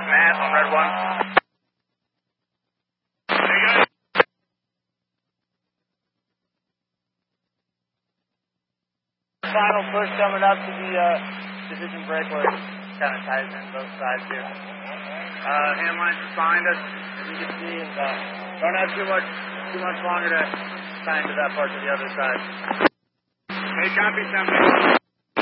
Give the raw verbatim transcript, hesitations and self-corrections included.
Mass on red one. Final push coming up to the uh, division breakaway. Kind of tightening in both sides here. Uh, hand lines behind us, as you can see, and uh, don't have too much, too much longer to tie into that part to the other side. Hey, copy, something.